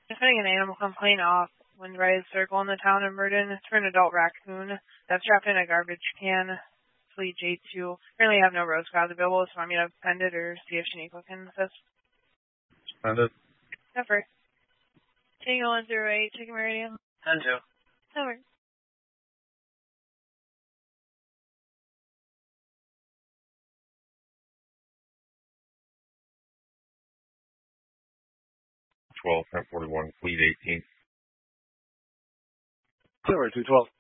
Defending an animal complaint off Windrise Circle in the town of Murden. It's for an adult raccoon that's trapped in a garbage can. Fleet J2. Currently have no road squads available, so I'm going to send it or see if Shaniqua can assist. Send it. Effort. Tango 108, taking my radio. 10-2. Over. Trent 41, Fleet 18. Silver 212.